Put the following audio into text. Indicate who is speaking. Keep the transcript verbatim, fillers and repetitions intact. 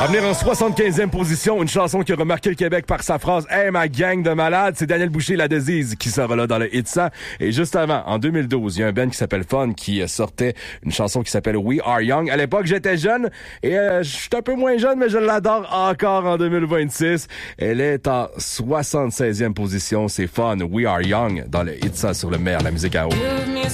Speaker 1: À venir en soixante-quinzième position, une chanson qui a remarqué le Québec par sa phrase « Hey, ma gang de malades », c'est Daniel Boucher, La Disease, qui sera là dans le hit cent. Et juste avant, en deux mille douze, il y a un band qui s'appelle Fun qui sortait une chanson qui s'appelle « We Are Young ». À l'époque, j'étais jeune et euh, je suis un peu moins jeune, mais je l'adore encore en deux mille vingt-six. Elle est en soixante-seizième position, c'est Fun, « We Are Young » dans le hit cent sur le meilleur, la musique à eau.